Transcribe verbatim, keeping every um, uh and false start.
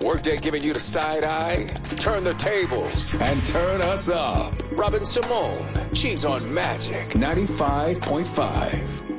Workday giving you the side eye? Turn the tables and turn us up. Robin Simone, she's on Magic ninety-five point five.